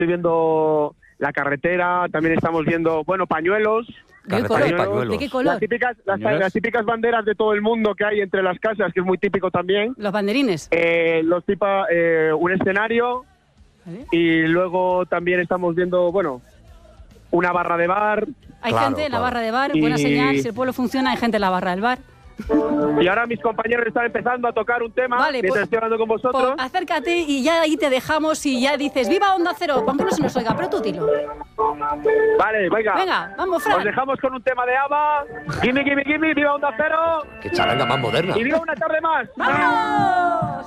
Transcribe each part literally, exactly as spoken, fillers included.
estoy viendo la carretera, también estamos viendo, bueno, pañuelos. ¿De qué color? Pañuelos. ¿De qué color? Las típicas, las, las típicas banderas de todo el mundo que hay entre las casas, que es muy típico también. Los banderines. Eh, los tipa, eh, un escenario. ¿Vale? Y luego también estamos viendo, bueno, una barra de bar. Hay claro, gente en claro. la barra de bar, buena y... señal, si el pueblo funciona, hay gente en la barra del bar. Y ahora mis compañeros están empezando a tocar un tema vale, mientras pues, estoy hablando con vosotros. Pues acércate y ya ahí te dejamos y ya dices ¡viva Onda Cero! Aunque no se nos oiga, pero tú dilo. Vale, venga. Venga, vamos, Fran. Os dejamos con un tema de ABBA. Gimme, gimme, gimme, viva Onda Cero. ¡Qué charanga más moderna! Y viva una tarde más. ¡Vamos!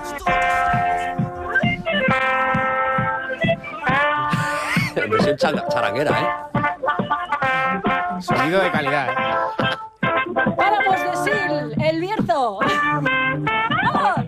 Versión charanguera, ¿eh? Sonido de calidad, ¿eh? ¡Páramos de Sil! ¡El Bierzo! ¡Vamos!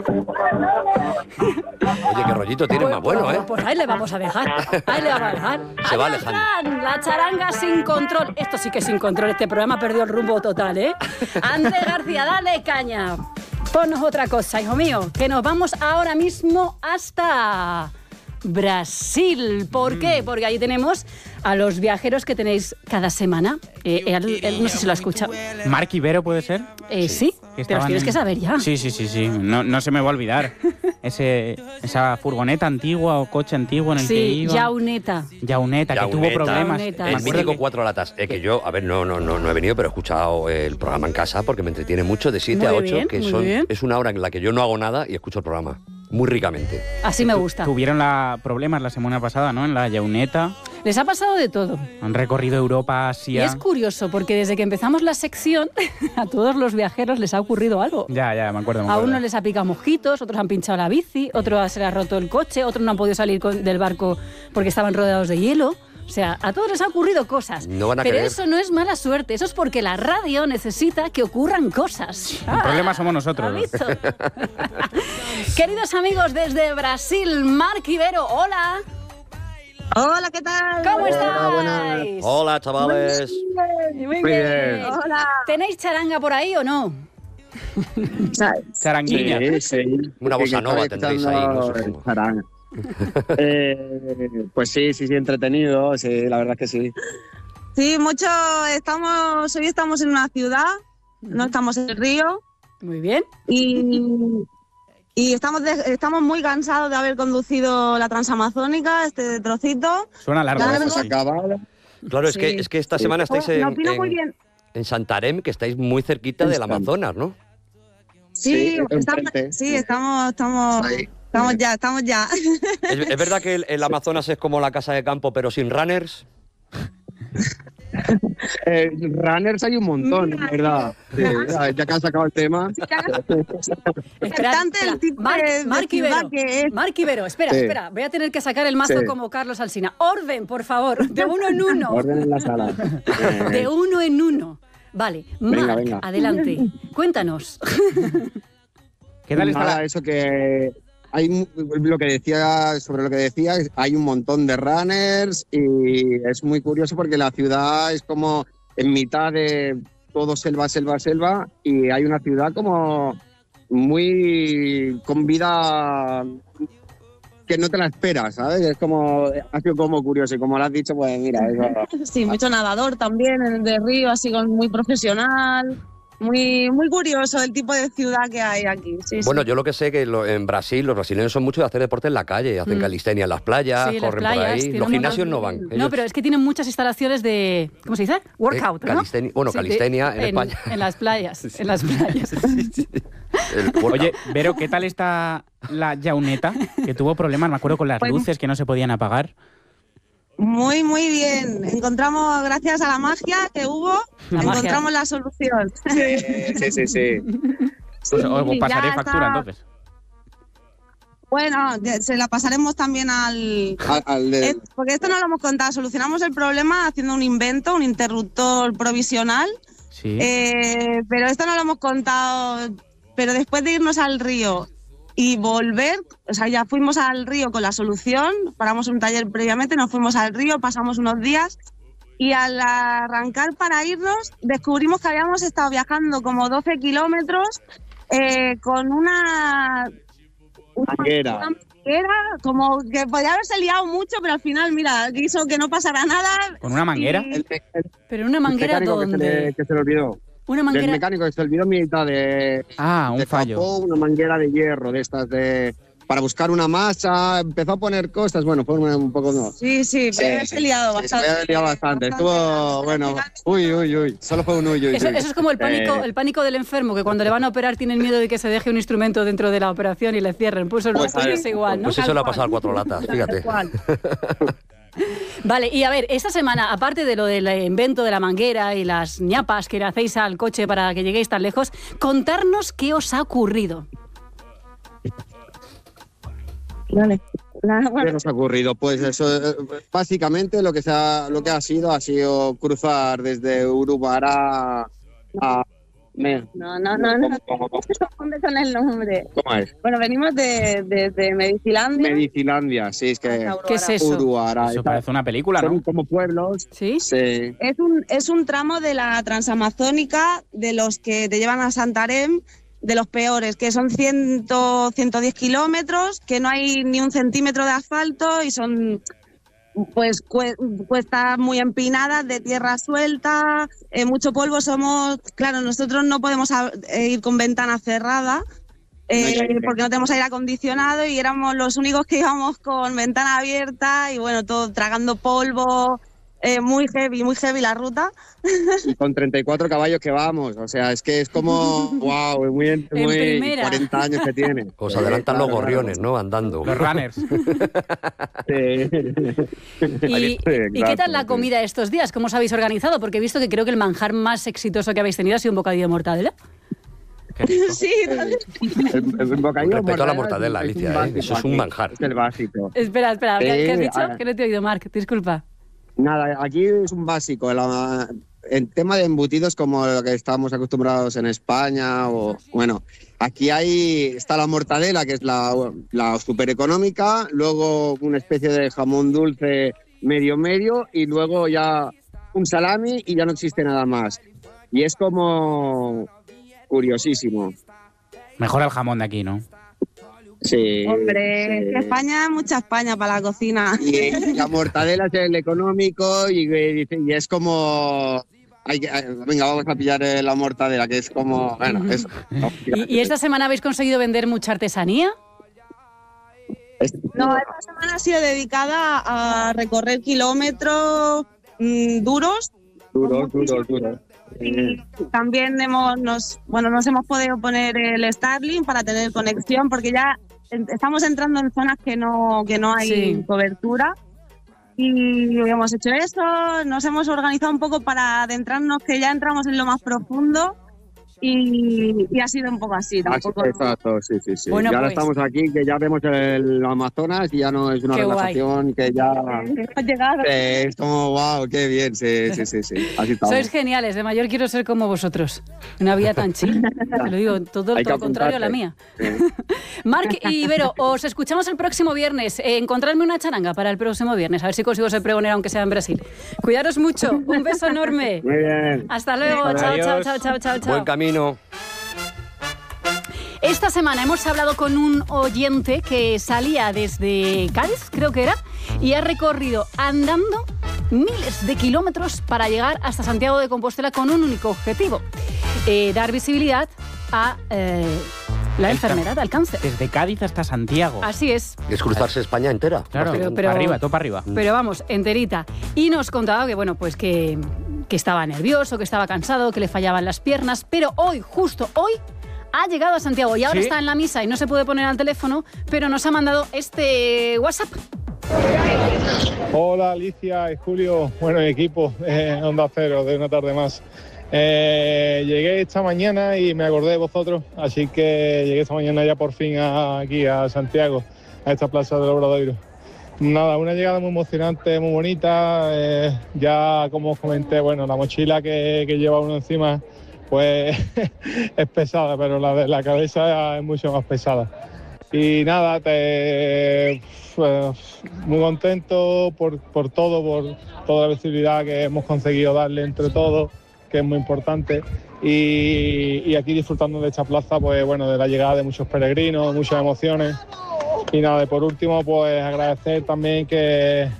Oye, qué rollito tiene pues, más bueno, pues, ¿eh? Pues ahí le vamos a dejar. Ahí le vamos a dejar. Se va Adiós, alejando. Fran, la charanga sin control. Esto sí que es sin control. Este programa perdió el rumbo total, ¿eh? Andrés García, dale caña. Ponnos otra cosa, hijo mío. Que nos vamos ahora mismo hasta Brasil. ¿Por qué? Porque ahí tenemos a los viajeros que tenéis cada semana. Eh, él, él, no sé si lo ha escuchado. ¿Marc Ibero puede ser? Eh, sí, que pero tienes en... que saber ya. Sí, sí, sí, sí. No, no se me va a olvidar. Ese, esa furgoneta antigua o coche antiguo en el sí, que iba. Yauneta. Yauneta, que tuvo problemas. Yauneta, el sí. mítico Cuatro Latas. Es que yo, a ver, no, no, no, no he venido, pero he escuchado el programa en casa porque me entretiene mucho de siete a ocho, que son, es una hora en la que yo no hago nada y escucho el programa. Muy ricamente. Así me gusta. Tuvieron la, problemas la semana pasada, ¿no? En la Yauneta. Les ha pasado de todo. Han recorrido Europa, Asia. Y es curioso, porque desde que empezamos la sección, a todos los viajeros les ha ocurrido algo. Ya, ya, me acuerdo. Me a acuerdo. unos les ha picado mosquitos, otros han pinchado la bici, otros se les ha roto el coche, otros no han podido salir con, del barco porque estaban rodeados de hielo. O sea, a todos les ha ocurrido cosas. No van a Pero creer. eso no es mala suerte, eso es porque la radio necesita que ocurran cosas. El ah, problema somos nosotros. ¿Has visto? Queridos amigos desde Brasil, Marc Ibero, hola. Hola, ¿qué tal? ¿Cómo Hola, estáis? Buenas. Hola, chavales. Muy bien. Muy bien. Hola. ¿Tenéis charanga por ahí o no? Charanguilla. Sí, sí. Una bossa nova tendréis ahí, no sé cómo. eh, pues sí, sí, sí, entretenido, sí, la verdad es que sí. Sí, mucho, estamos, hoy estamos en una ciudad, no estamos en el río. Muy bien. Y, y estamos, de, estamos muy cansados de haber conducido la Transamazónica, este trocito. Suena largo. Ya hemos acabado. Claro, es, sí. que, es que esta semana estáis en, oh, no, muy en, bien. en Santarém, que estáis muy cerquita del Amazonas, ¿no? Sí, sí, estamos, sí, estamos, estamos, estamos ya, estamos ya. ¿Es, es verdad que el, el Amazonas es como la casa de campo, pero sin runners? Eh, runners hay un montón, la verdad. Sí, ya que has sacado el tema. Espera, el tipo Marc, de, Marc de Ibero, que es. Marc Ibero, espera, Sí. espera, voy a tener que sacar el mazo Sí. como Carlos Alsina. Orden, por favor, de uno en uno. Orden en la sala. De uno en uno. Vale, Venga, Marc, venga. adelante, cuéntanos. ¿Qué tal está Nada, la... eso que hay lo que decía sobre lo que decía, hay un montón de runners y es muy curioso porque la ciudad es como en mitad de todo selva, selva, selva y hay una ciudad como muy con vida que no te la esperas, ¿sabes? Es como, ha sido como curioso y como lo has dicho, pues mira, eso... Sí, mucho nadador también, en el de río, así con muy profesional. Muy, muy curioso el tipo de ciudad que hay aquí. Sí, Bueno, sí. yo lo que sé que lo, en Brasil los brasileños son mucho de hacer deporte en la calle, hacen Mm. calistenia en las playas, Sí, las corren por playas, ahí. tienen Los un gimnasios montón- no van. No, Ellos- pero es que tienen muchas instalaciones de, ¿cómo se dice? Workout, Eh, ¿no? calistenia- bueno, Sí, calistenia de- en España. En las playas, en las playas. El workout. Oye, Vero, ¿qué tal está la Yauneta? Que tuvo problemas, me acuerdo, con las Pues- luces que no se podían apagar. Muy, muy bien. Encontramos, gracias a la magia que hubo, La magia. encontramos la solución. Sí, sí, sí. Pues os Sí, pasaré ya factura, está. entonces. Bueno, ya- se la pasaremos también al... Al, al de- Es- porque esto no lo hemos contado. Solucionamos el problema haciendo un invento, un interruptor provisional. Sí. Eh, pero esto no lo hemos contado. Pero después de irnos al río y volver, o sea, ya fuimos al río con la solución, paramos un taller previamente, nos fuimos al río, pasamos unos días y al arrancar para irnos descubrimos que habíamos estado viajando como doce kilómetros eh, con una... una Manguera. una- Era como que podía haberse liado mucho, pero al final, mira, quiso que no pasara nada. ¿Con una manguera? Y... El, el, ¿Pero una manguera el dónde? Que se, le, que se le olvidó. Una manguera... El mecánico que se olvidó mitad de... Ah, un de fallo. Capó, una manguera de hierro de estas de... Para buscar una masa, empezó a poner cosas, bueno, fue un poco... No. Sí, sí, pero se ha liado sí, bastante. Se había liado bastante, bastante estuvo, bueno, uy, uy, uy, solo fue un uy, uy, Eso, uy. eso es como el pánico, Eh, el pánico del enfermo, que cuando le van a operar tienen miedo de que se deje un instrumento dentro de la operación y le cierren. Pues eso Pues, no es igual, ¿no? Pues eso le ha pasado al Cuatro Latas, fíjate. Vale, y a ver, esta semana, aparte de lo del invento de la manguera y las ñapas que le hacéis al coche para que lleguéis tan lejos, contarnos qué os ha ocurrido. Vale. ¿Qué nos ha ocurrido? Pues eso, básicamente lo que, se ha, lo que ha sido ha sido cruzar desde Urubará a... Me, No, no, no, no. ¿Cómo, cómo, Se confunde con el nombre. cómo es? Bueno, venimos de, de, de Medicilandia. Medicilandia, sí, es que... ¿Qué es eso? Urubará. Eso parece una película, Son ¿no? como pueblos. ¿Sí? Sí. Es un, es un tramo de la Transamazónica de los que te llevan a Santarém, de los peores, que son cien, ciento diez kilómetros, que no hay ni un centímetro de asfalto y son pues cuestas muy empinadas, de tierra suelta, eh, mucho polvo. Somos, claro, nosotros no podemos a, eh, ir con ventanas cerradas, eh, porque no tenemos aire acondicionado y éramos los únicos que íbamos con ventana abierta y bueno, todo tragando polvo. Eh, muy heavy, muy heavy la ruta. Y con treinta y cuatro caballos que vamos, o sea, es que es como, wow, es muy, muy cuarenta años que tiene. Os adelantan los gorriones, ¿no? Andando. Los runners. Sí. ¿Y, Sí, ¿y qué tal la sí. comida estos días? ¿Cómo os habéis organizado? Porque he visto que creo que el manjar más exitoso que habéis tenido ha sido un bocadillo de mortadela. Sí, El, el bocadillo Con respeto a la mortadela mortadela, es un Alicia, ¿eh? básico Eso es un aquí, manjar. Es el básico. Espera, espera, ¿qué, Sí, ¿qué has dicho? ah. Que no te he oído, Marc, disculpa. Nada, aquí es un básico. La, el tema de embutidos como lo que estamos acostumbrados en España, o bueno, aquí hay está la mortadela, que es la, la súper económica, luego una especie de jamón dulce medio medio y luego ya un salami y ya no existe nada más. Y es como curiosísimo. Mejora el jamón de aquí, ¿no? Sí. hombre, sí. España, mucha España para la cocina. Y la mortadela es el económico y, y, y es como... Hay que, venga, vamos a pillar la mortadela, que es como... Bueno, eso. ¿Y, ¿Y esta semana habéis conseguido vender mucha artesanía? No, esta semana ha sido dedicada a recorrer kilómetros mmm, duros. Duros, duros, duros. Y también hemos, nos, bueno, nos hemos podido poner el Starlink para tener conexión, porque ya estamos entrando en zonas que no, que no hay Sí. cobertura. Y hemos hecho eso, nos hemos organizado un poco para adentrarnos, que ya entramos en lo más profundo. Y, y ha sido un poco así, tampoco. Exacto, sí, sí, sí. Bueno, y ahora pues. estamos aquí, que ya vemos el Amazonas y ya no es una Qué relajación, que ya... Ha llegado. Eh, es como, wow, qué bien, sí, sí, sí, sí. Así estamos. Sois geniales, de mayor quiero ser como vosotros. Una vida tan chill. Te lo digo, todo, Hay que todo lo contrario a la mía. Marc y Vero, os escuchamos el próximo viernes. Eh, encontradme una charanga para el próximo viernes, a ver si consigo ser pregonera aunque sea en Brasil. Cuidaros mucho, un beso enorme. Muy bien. Hasta luego, chao, chao, chao, chao, chao, chao. Buen camino. Esta semana hemos hablado con un oyente que salía desde Cádiz, creo que era, y ha recorrido andando miles de kilómetros para llegar hasta Santiago de Compostela con un único objetivo, eh, dar visibilidad a eh, la El enfermedad, al cáncer. Desde Cádiz hasta Santiago. Así es. Es cruzarse España entera. Claro, Pero- pero, pero- para arriba, todo para arriba. Pero vamos, enterita. Y nos contaba que, bueno, pues que, que estaba nervioso, que estaba cansado, que le fallaban las piernas, pero hoy, justo hoy, ha llegado a Santiago y ahora ¿Sí? está en la misa y no se puede poner al teléfono, pero nos ha mandado este WhatsApp. Hola Alicia y Julio, bueno equipo eh, Onda Cero de una tarde más. Eh, llegué esta mañana y me acordé de vosotros, así que llegué esta mañana ya por fin a- aquí a Santiago, a esta plaza del Obradoiro. Nada, una llegada muy emocionante, muy bonita. Eh, ya como os comenté, bueno, la mochila que, que lleva uno encima pues es pesada, pero la de la cabeza es mucho más pesada. Y nada, te, pues, muy contento por, por todo, por toda la visibilidad que hemos conseguido darle entre todos, que es muy importante. Y, y aquí disfrutando de esta plaza, pues bueno, de la llegada de muchos peregrinos, muchas emociones. Y nada, y por último, pues agradecer también que